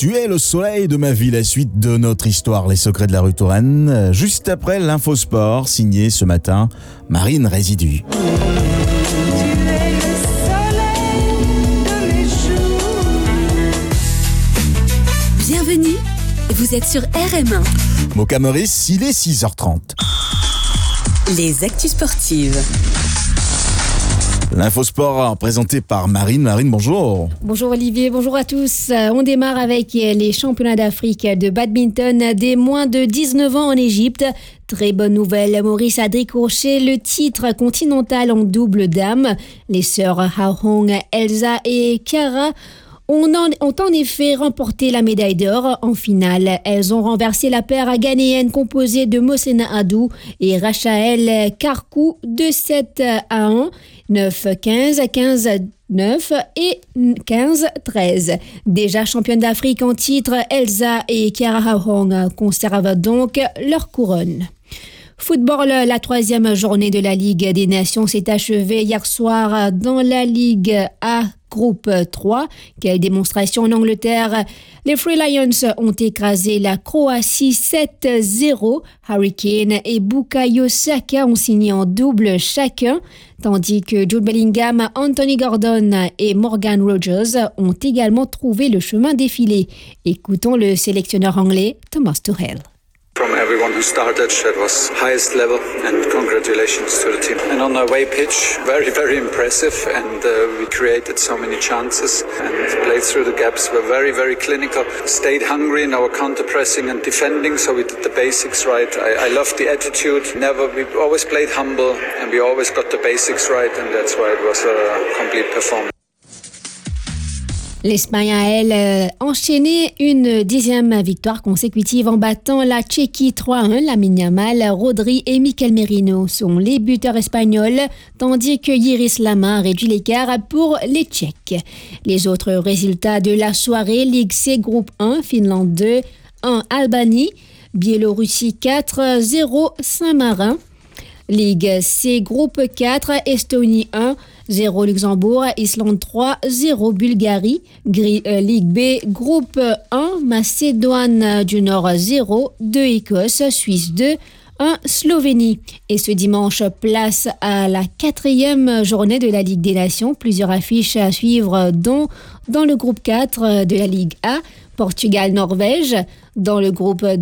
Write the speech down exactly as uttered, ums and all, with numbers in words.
Tu es le soleil de ma vie, la suite de notre histoire, les secrets de la rue Touraine. Juste après l'infosport, signé ce matin, Marine Résidu. Bienvenue, vous êtes sur R M un. Moka Maurice, il est six heures trente. Les actus sportives. L'infosport présenté par Marine. Marine, bonjour. Bonjour Olivier, bonjour à tous. On démarre avec les championnats d'Afrique de badminton des moins de dix-neuf ans en Égypte. Très bonne nouvelle, Maurice a décroché le titre continental en double dame. Les sœurs Hao-Hong, Elsa et Cara ont en, ont en effet remporté la médaille d'or en finale. Elles ont renversé la paire ghanéenne composée de Mosena Adou et Rachael Karkou de sept à un, neuf à quinze, quinze à neuf et quinze à treize. Déjà championne d'Afrique en titre, Elsa et Cara Hao-Hong conservent donc leur couronne. Football, la troisième journée de la Ligue des Nations s'est achevée hier soir dans la Ligue A, groupe trois. Quelle démonstration en Angleterre. Les Free Lions ont écrasé la Croatie sept à zéro. Harry Kane et Bukayo Saka ont signé en double chacun, tandis que Jude Bellingham, Anthony Gordon et Morgan Rogers ont également trouvé le chemin défilé. Écoutons le sélectionneur anglais Thomas Tuchel. From everyone who started, it was highest level, and congratulations to the team. And on our away pitch, very, very impressive, and uh, we created so many chances and played through the gaps. We're very, very clinical, stayed hungry in our counter-pressing and defending, so we did the basics right. I, I love the attitude. Never, we always played humble, and we always got the basics right, and that's why it was a complete performance. L'Espagne a, elle, enchaîné une dixième victoire consécutive en battant la Tchéquie trois à un. Lamine Yamal, Rodri et Mikel Merino sont les buteurs espagnols, tandis que Iris Lama a réduit l'écart pour les Tchèques. Les autres résultats de la soirée, Ligue C, groupe un, Finlande deux, un, Albanie, Biélorussie quatre à zéro, Saint-Marin. Ligue C, groupe quatre, Estonie un, zéro Luxembourg, Islande trois, zéro Bulgarie. Gri- euh, Ligue B, groupe un, Macédoine du Nord zéro, deux Écosse, Suisse deux, un Slovénie. Et ce dimanche, place à la quatrième journée de la Ligue des Nations. Plusieurs affiches à suivre, dont dans le groupe quatre de la Ligue A, Portugal-Norvège, dans le groupe